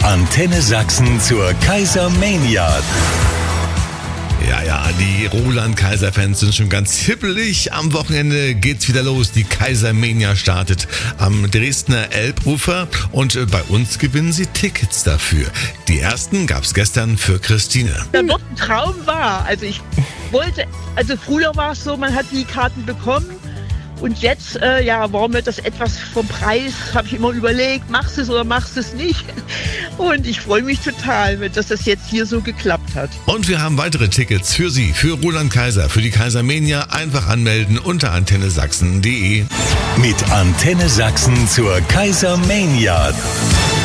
Antenne Sachsen zur Kaisermania. Ja, die Roland-Kaiser-Fans sind schon ganz hippelig. Am Wochenende geht's wieder los. Die Kaisermania startet am Dresdner Elbufer und bei uns gewinnen sie Tickets dafür. Die ersten gab's gestern für Christine. Da wird ein Traum wahr. Also früher war es so, man hat die Karten bekommen. Und jetzt, war mir das etwas vom Preis, habe ich immer überlegt, machst du es oder machst du es nicht? Und ich freue mich total, dass das jetzt hier so geklappt hat. Und wir haben weitere Tickets für Sie, für Roland Kaiser, für die Kaisermania. Einfach anmelden unter antennesachsen.de. Mit Antenne Sachsen zur Kaisermania.